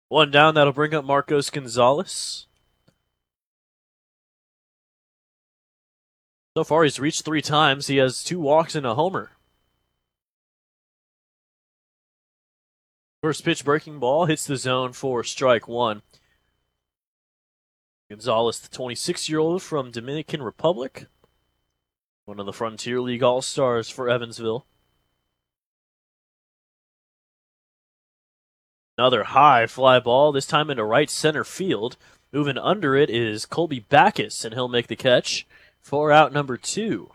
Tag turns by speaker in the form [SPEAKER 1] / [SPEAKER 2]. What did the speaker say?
[SPEAKER 1] One down, that'll bring up Marcos Gonzalez. So far, he's reached 3 times. He has 2 walks and a homer. First pitch breaking ball hits the zone for strike 1. Gonzalez, the 26-year-old from Dominican Republic, one of the Frontier League All-Stars for Evansville. Another high fly ball, this time into right center field. Moving under it is Colby Backus, and he'll make the catch for out number 2.